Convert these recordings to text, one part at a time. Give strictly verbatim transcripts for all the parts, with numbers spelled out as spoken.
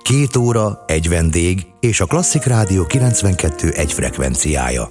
Két óra, egy vendég és a Klasszik Rádió kilencvenkettő egy frekvenciája.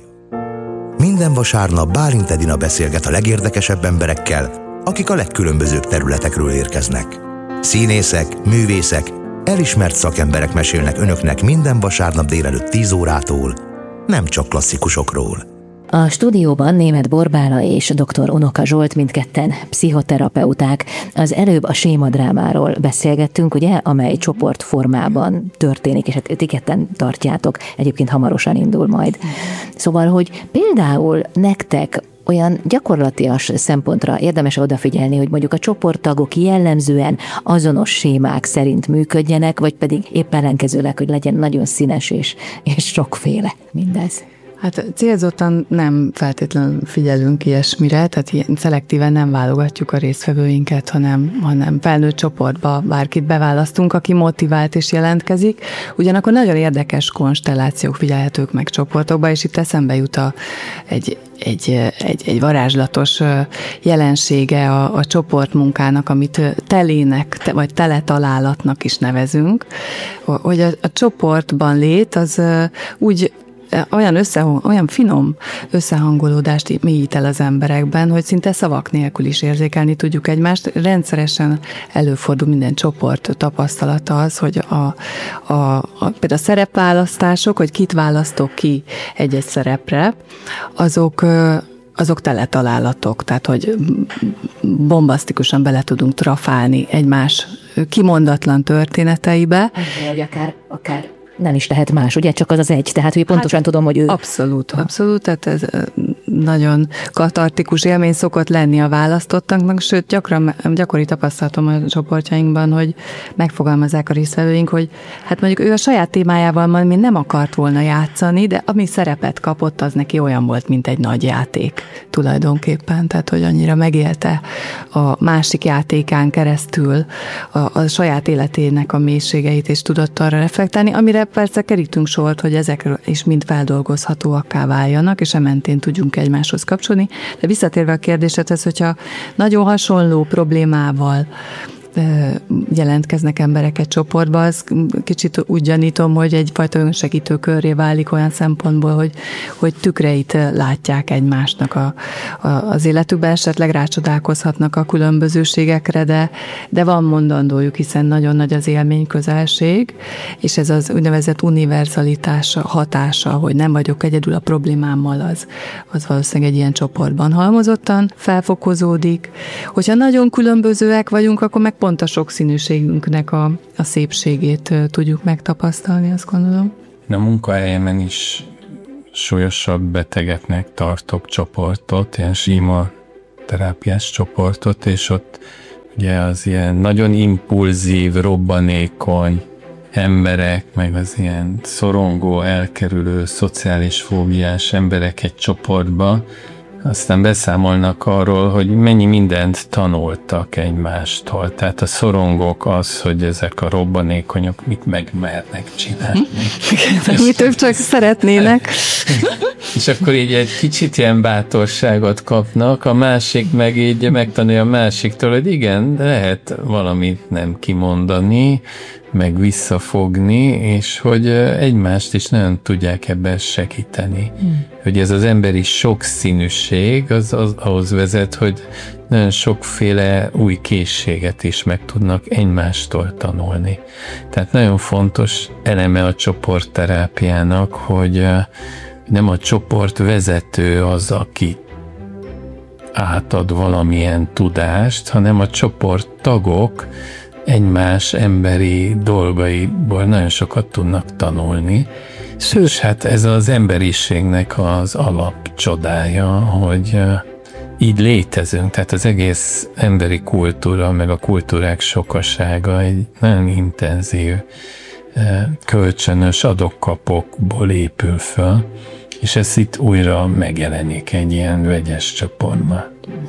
Minden vasárnap Bálint Edina beszélget a legérdekesebb emberekkel, akik a legkülönbözőbb területekről érkeznek. Színészek, művészek, elismert szakemberek mesélnek önöknek minden vasárnap délelőtt tíz órától, nem csak klasszikusokról. A stúdióban Németh Borbála és dr. Unoka Zsolt, mindketten pszichoterapeuták. Az előbb a sémadrámáról beszélgettünk, ugye, amely csoportformában történik, és hát ti ketten tartjátok, egyébként hamarosan indul majd. Szóval, hogy például nektek olyan gyakorlatias szempontra érdemes odafigyelni, hogy mondjuk a csoporttagok jellemzően azonos sémák szerint működjenek, vagy pedig épp ellenkezőleg, hogy legyen nagyon színes és, és sokféle mindez. Hát célzottan nem feltétlenül figyelünk ilyesmire, tehát ilyen szelektíven nem válogatjuk a résztvevőinket, hanem, hanem felnőtt csoportba bárkit beválasztunk, aki motivált és jelentkezik. Ugyanakkor nagyon érdekes konstellációk figyelhetők meg csoportokba, és itt eszembe jut a, egy, egy, egy, egy varázslatos jelensége a, a csoportmunkának, amit telének, vagy teletalálatnak is nevezünk, hogy a, a csoportban lét az úgy olyan, összehang, olyan finom összehangolódást mélyít el az emberekben, hogy szinte szavak nélkül is érzékelni tudjuk egymást. Rendszeresen előfordul minden csoport tapasztalata az, hogy a, a, a, például a szerepválasztások, hogy kit választok ki egy-egy szerepre, azok azok teletalálatok, tehát hogy bombasztikusan bele tudunk trafálni egymás kimondatlan történeteibe. Vagy akár, akár nem is lehet más, ugye? Csak az az egy, tehát hogy pontosan hát, tudom, hogy ő... Abszolút, abszolút, tehát ez nagyon katartikus élmény szokott lenni a választottaknak, sőt, gyakran, gyakori tapasztalatom a csoportjainkban, hogy megfogalmazzák a résztvevőink, hogy hát mondjuk ő a saját témájával majd még nem akart volna játszani, de ami szerepet kapott, az neki olyan volt, mint egy nagy játék tulajdonképpen, tehát hogy annyira megélte a másik játékán keresztül a, a saját életének a mélységeit, és tudott arra reflektálni, amire persze kerítünk sort, hogy ezekről is mind feldolgozhatóakká váljanak, és ementén tudjunk egymáshoz kapcsolni. De visszatérve a kérdésedhez, hogyha nagyon hasonló problémával jelentkeznek emberek egy csoportba, az kicsit úgy gyanítom, hogy egyfajta önsegítő körré válik olyan szempontból, hogy, hogy tükreit látják egymásnak a, a, az életükben, esetleg rácsodálkozhatnak a különbözőségekre, de, de van mondandójuk, hiszen nagyon nagy az élmény közelség, és ez az úgynevezett univerzalitás hatása, hogy nem vagyok egyedül a problémámmal, az, az valószínűleg egy ilyen csoportban halmozottan felfokozódik. Hogyha nagyon különbözőek vagyunk, akkor meg pont a sokszínűségünknek a, a szépségét tudjuk megtapasztalni, azt gondolom. A munkahelyemen is súlyosabb betegeknek tartok csoportot, ilyen síma terápiás csoportot, és ott ugye az ilyen nagyon impulzív, robbanékony emberek, meg az ilyen szorongó, elkerülő, szociális fóbiás emberek egy csoportba, aztán beszámolnak arról, hogy mennyi mindent tanultak egymástól. Tehát a szorongók az, hogy ezek a robbanékonyok mit megmernek csinálni. Mit ők csak szeretnének. És akkor így egy kicsit ilyen bátorságot kapnak, a másik meg így megtanulja a másiktól, hogy igen, lehet valamit nem kimondani, meg visszafogni, és hogy egymást is nagyon tudják ebben segíteni. Hmm. Hogy ez az emberi sokszínűség az, az ahhoz vezet, hogy nagyon sokféle új készséget is meg tudnak egymástól tanulni. Tehát nagyon fontos eleme a csoportterápiának, hogy nem a csoport vezető az, aki átad valamilyen tudást, hanem a csoport tagok egymás emberi dolgaiból nagyon sokat tudnak tanulni. Sőt, és hát ez az emberiségnek az alapcsodája, hogy így létezünk, tehát az egész emberi kultúra, meg a kultúrák sokasága egy nagyon intenzív, kölcsönös adok-kapokból épül föl, és ez itt újra megjelenik egy ilyen vegyes csoportban.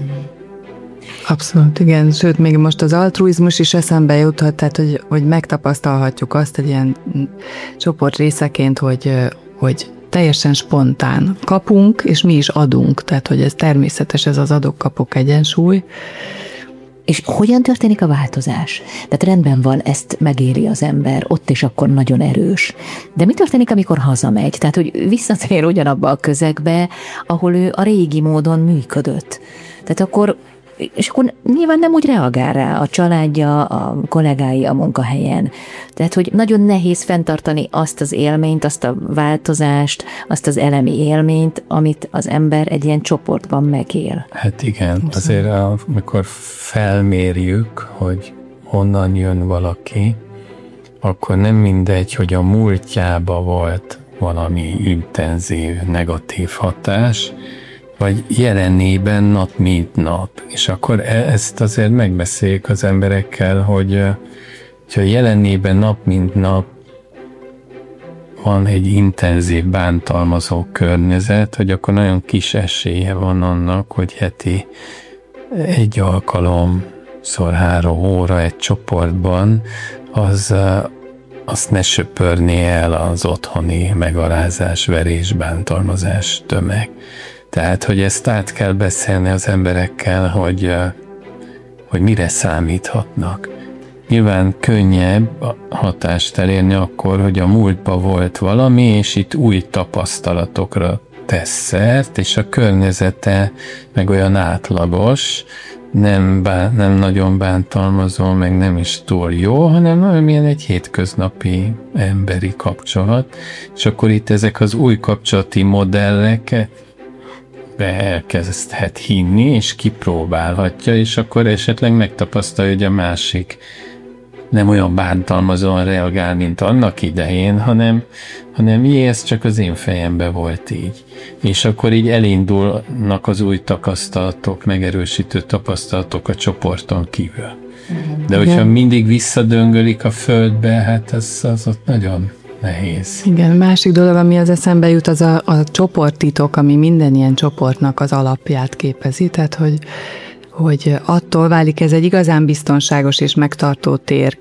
Abszolút, igen. Sőt, még most az altruizmus is eszembe juthat, tehát, hogy, hogy megtapasztalhatjuk azt egy ilyen csoport részeként, hogy, hogy teljesen spontán kapunk, és mi is adunk, tehát, hogy ez természetes, ez az adok-kapok egyensúly, És hogyan történik a változás? Tehát rendben van, ezt megéri az ember, ott és akkor nagyon erős. De mi történik, amikor hazamegy? Tehát, hogy visszatér ugyanabba a közegbe, ahol ő a régi módon működött. Tehát akkor, és akkor nyilván nem úgy reagál rá a családja, a kollégái a munkahelyen. Tehát, hogy nagyon nehéz fenntartani azt az élményt, azt a változást, azt az elemi élményt, amit az ember egy ilyen csoportban megél. Hát igen, azért amikor felmérjük, hogy honnan jön valaki, akkor nem mindegy, hogy a múltjában volt valami intenzív, negatív hatás, vagy jelenében nap mint nap. És akkor ezt azért megbeszéljük az emberekkel, hogy ha jelenében nap mint nap van egy intenzív, bántalmazó környezet, hogy akkor nagyon kis esélye van annak, hogy heti egy alkalom, szor három óra egy csoportban, az azt ne söpörné el az otthoni megalázás, verés, bántalmazás tömeg. Tehát, hogy ezt át kell beszélni az emberekkel, hogy, hogy mire számíthatnak. Nyilván könnyebb hatást elérni akkor, hogy a múltban volt valami, és itt új tapasztalatokra tesz szert, és a környezete meg olyan átlagos, nem, bán, nem nagyon bántalmazó, meg nem is túl jó, hanem valamilyen egy hétköznapi emberi kapcsolat. És akkor itt ezek az új kapcsolati modellek be elkezdhet hinni, és kipróbálhatja, és akkor esetleg megtapasztalja, hogy a másik nem olyan bántalmazóan reagál, mint annak idején, hanem, hanem jé, ez csak az én fejemben volt így. És akkor így elindulnak az új tapasztalatok, megerősítő tapasztalatok a csoporton kívül. De hogyha mindig visszadöngölik a földbe, hát ez az ott nagyon nehéz. Igen, másik dolog, ami az eszembe jut, az a, a csoporttitok, ami minden ilyen csoportnak az alapját képezi, tehát hogy hogy attól válik ez egy igazán biztonságos és megtartó tér,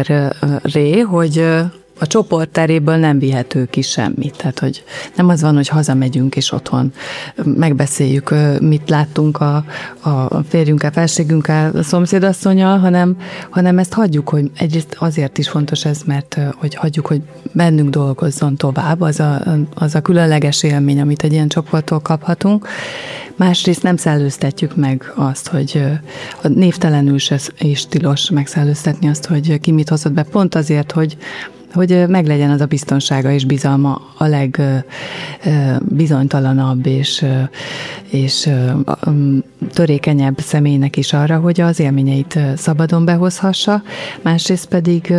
térré, hogy a csoport teréből nem vihető ki semmit. Tehát, hogy nem az van, hogy hazamegyünk és otthon megbeszéljük, mit láttunk a, a férjünkkel, felségünkkel, a szomszédasszonnyal, hanem, hanem ezt hagyjuk, hogy egyrészt azért is fontos ez, mert hogy hagyjuk, hogy bennünk dolgozzon tovább, az a, az a különleges élmény, amit egy ilyen csoporttól kaphatunk. Másrészt nem szellőztetjük meg azt, hogy a névtelenül se is tilos megszellőztetni azt, hogy ki mit hozott be, pont azért, hogy hogy meglegyen az a biztonsága és bizalma a legbizonytalanabb és, és törékenyebb személynek is arra, hogy az élményeit szabadon behozhassa. Másrészt pedig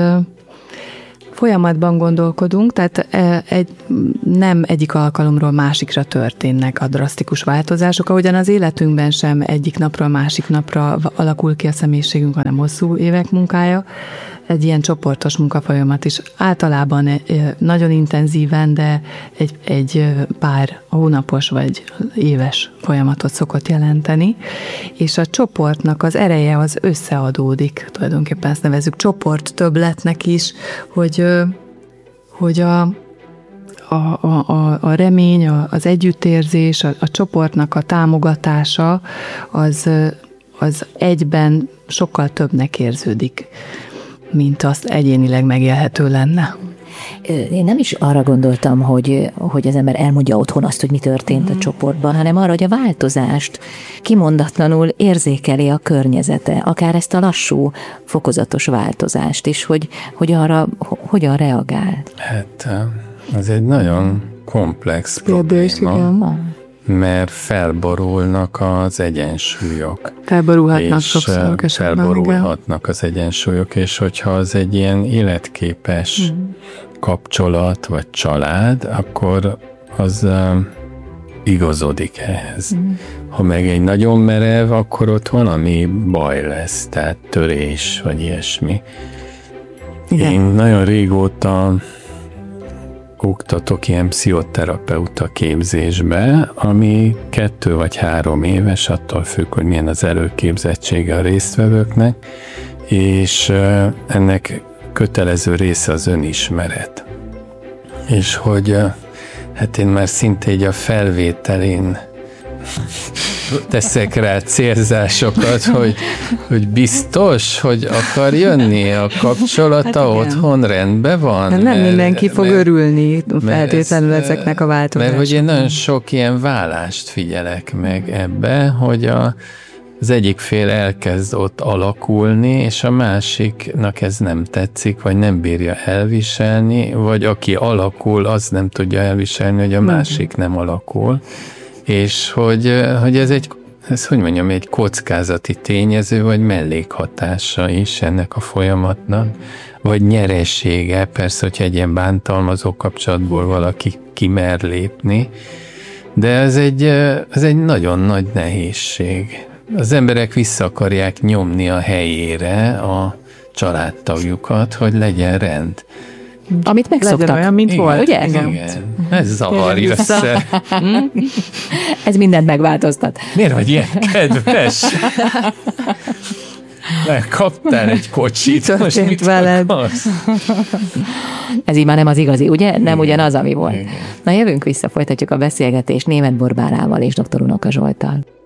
folyamatban gondolkodunk, tehát egy, nem egyik alkalomról másikra történnek a drasztikus változások, ahogyan az életünkben sem egyik napról másik napra alakul ki a személyiségünk, hanem hosszú évek munkája. Egy ilyen csoportos munkafolyamat is általában nagyon intenzíven, de egy, egy pár hónapos vagy éves folyamatot szokott jelenteni, és a csoportnak az ereje az összeadódik, tulajdonképpen ezt nevezzük csoport többletnek is, hogy, hogy a, a, a, a remény, az együttérzés, a, a csoportnak a támogatása az, az egyben sokkal többnek érződik, mint azt egyénileg megélhető lenne. Én nem is arra gondoltam, hogy, hogy az ember elmondja otthon azt, hogy mi történt mm. a csoportban, hanem arra, hogy a változást kimondatlanul érzékeli a környezete, akár ezt a lassú, fokozatos változást is, hogy, hogy arra hogyan reagál. Hát ez egy nagyon komplex kérdés, probléma. Igen. Mert felborulnak az egyensúlyok. Felborulhatnak sokszor. Felborulhatnak az egyensúlyok, és hogyha az egy ilyen életképes mm. kapcsolat, vagy család, akkor az uh, igazodik ehhez. Mm. Ha meg egy nagyon merev, akkor ott valami baj lesz, tehát törés, vagy ilyesmi. Igen. Én nagyon régóta oktatok ilyen pszichoterapeuta képzésbe, ami kettő vagy három éves, attól függ, hogy milyen az előképzettsége a résztvevőknek, és ennek kötelező része az önismeret. És hogy hát én már szinte így a felvételén teszek rá célzásokat, hogy, hogy biztos, hogy akar jönni, a kapcsolata hát otthon rendben van. Nem mert, mindenki fog mert, örülni feltétlenül ezeknek a változásoknak. Mert hogy én nagyon sok ilyen válást figyelek meg ebbe, hogy a az egyik fél elkezd ott alakulni, és a másiknak ez nem tetszik, vagy nem bírja elviselni, vagy aki alakul, az nem tudja elviselni, hogy a másik nem alakul. És hogy, hogy ez egy, ez hogy mondjam, egy kockázati tényező, vagy mellékhatása is ennek a folyamatnak, vagy nyeressége, persze, hogyha egy ilyen bántalmazó kapcsolatból valaki kimer lépni, de ez egy, ez egy nagyon nagy nehézség. Az emberek vissza akarják nyomni a helyére a családtagjukat, hogy legyen rend. Amit megszoktak. Legyen olyan, mint igen, volt. Ugye? Igen. igen. Ez zavarja össze. Ez mindent megváltoztat. Miért vagy ilyen kedves? Megkaptál egy kocsit, most mit veled? Ez így már nem az igazi, ugye? Nem igen. ugyanaz, ami volt. Igen. Na jövünk vissza, folytatjuk a beszélgetést Németh Borbálával és doktor Unoka Zsolttal.